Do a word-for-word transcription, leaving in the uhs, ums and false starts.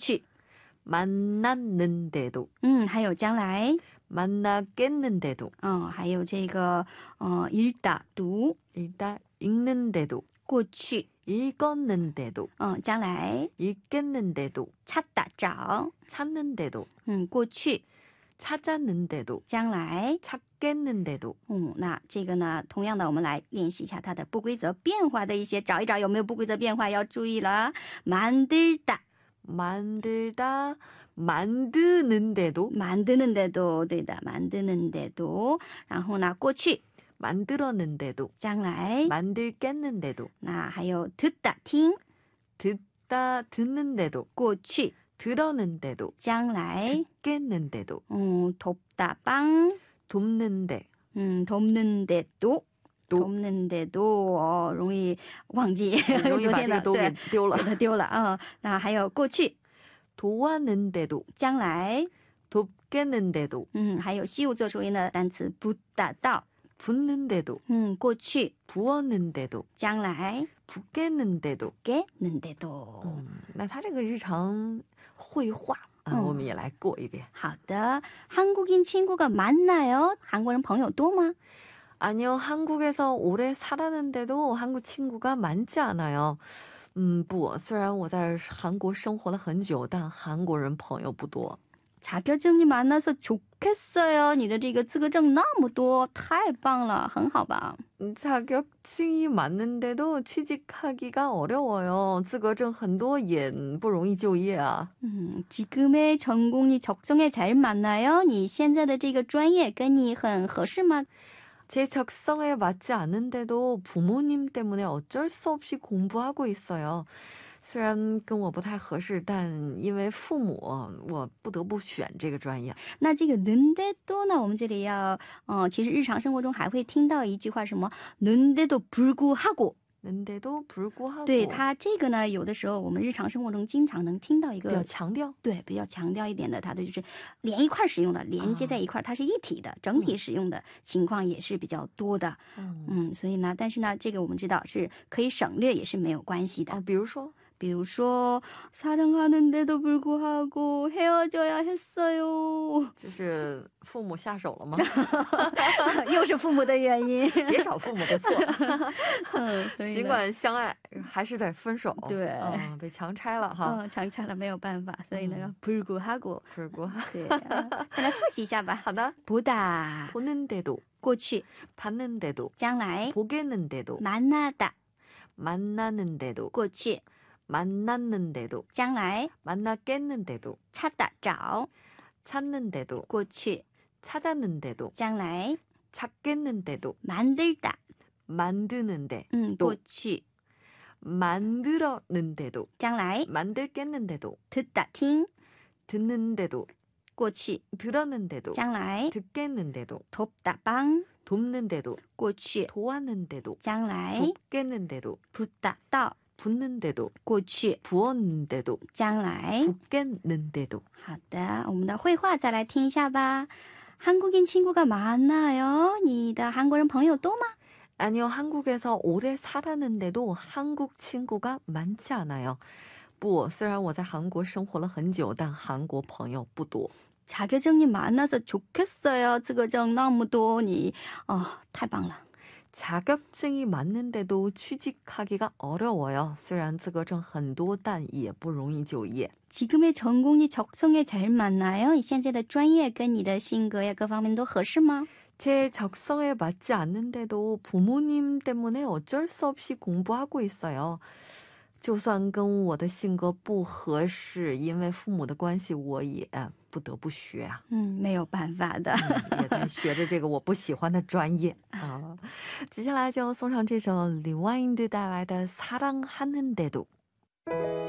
去 만났는데도 嗯，还有将来 만나겠는데도 嗯，还有这个呃 읽다 读 일단 읽는데도 过去 읽었는데도 嗯，将来 읽겠는데도 찾다 找 찾는데도 嗯，过去 찾았는데도 将来 찾겠는데도 嗯，那这个呢，同样的，我们来练习一下它的不规则变化的一些，找一找有没有不规则变化，要注意了。만들다 만들다 만드는데도 만드는데도 对的 만드는데도 然后呢过去 만들었는데도 将来 만들겠는데도 那还有 듣다 听 듣다 듣는데도 过去 들었는데도 将来 듣겠는데도 嗯 돕다 帮 돕는데 음 돕는데도 도. 돕는데도 哦容易忘记容易把这个都给丢了给它丢了啊。那还有过去 도왔는데도 将来 돕겠는데도 嗯，还有西物做出音的单词붙다到 붓는데도 嗯，过去 부었는데도 将来 붓겠는데도 겠는데도 嗯，那他这个日常绘画啊， 嗯我们也来过一遍。 好的， 한국인 친구가 많나요? 한국인 朋友多吗? 아니요, 한국에서 오래 살았는데도 한국 친구가 많지 않아요. 음, 不，虽然我在韩国生活了很久，但韩国人朋友不多。 자격증이 많아서 좋겠어요. 你的这个资格证那么多，太棒了，很好吧? 음, 자격증이 많은데도 취직하기가 어려워요. 资格证很多也不容易就业啊. 음, 지금의 전공이 적성에 잘 맞나요? 你现在的这个专业跟你很合适吗? 제 적성에 맞지 않는데도 부모님 때문에 어쩔 수 없이 공부하고 있어요. 虽然跟我不太合适，但因为父母，我不得不选这个专业。 那这个는데도呢，我们这里要，呃，其实日常生活中还会听到一句话，什么는데도 불구하고。 는데도 불구하고。 对，它这个呢，有的时候我们日常生活中经常能听到一个比较强调， 对，比较强调一点的，它的就是连一块使用的，连接在一块，它是一体的，整体使用的情况也是比较多的。嗯，嗯，所以呢，但是呢，这个我们知道是可以省略，也是没有关系的。 哦，比如说。 比如说 사랑하는데도 불구하고 헤어져야 했어요. 这是父母下手了吗？ 又是父母的原因。 别找父母的错。尽管相爱还是得分手。 对， 嗯，被强拆了哈。 嗯，强拆了没有办法，所以呢，불구하고。 불구하고。 对，再来复习一下吧。 好的。 보다 보는데도 过去 봤는데도 将来 보겠는데도 만나다 만나는데도 过去 만났는데도 将来 만났겠는데도 찾다 找 찾는데도 过去 찾았는데도 将来 찾겠는데도 만들다 만드는데 嗯过去 만들었는데도 将来 만들겠는데도 듣다 听 듣는데도 过去 들었는데도 将来 듣겠는데도 돕다 帮 돕는데도 过去 도왔는데도 将来 돕겠는데도 붙다 到 붙는데도 过去 부었는데도 将来 붙겠는데도 好的，我们的绘画再来听一下吧。 한국인 친구가 많나요? 你的韩国人朋友多吗? 아니요, 한국에서 오래 살았는데도 한국 친구가 많지 않아요. 不，虽然我在韩国生活了很久，但韩国朋友不多。 자격증이 많아서 좋겠어요. 资格证那么多，你哦，太棒了。 자격증이 많은데도 취직하기가 어려워요. 虽然资格证很多，但也不容易就业。 지금의 전공이 적성에 잘 맞나요? 你现在的专业跟你的性格呀各方面都合适吗? 제 적성에 맞지 않는데도 부모님 때문에 어쩔 수 없이 공부하고 있어요. 就算跟我的性格不合适，因为父母的关系，我也不得不学啊。 嗯，没有办法的。 也在学着这个我不喜欢的专业啊。接下来就送上这首李万英带来的《사랑하는데도》。